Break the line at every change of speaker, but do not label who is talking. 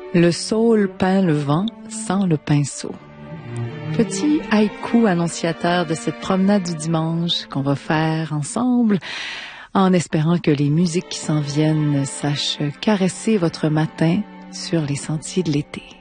Le saule peint le vent sans le pinceau. Petit haïku annonciateur de cette promenade du dimanche qu'on va faire ensemble, en espérant que les musiques qui s'en viennent sachent caresser votre matin sur les sentiers de l'été.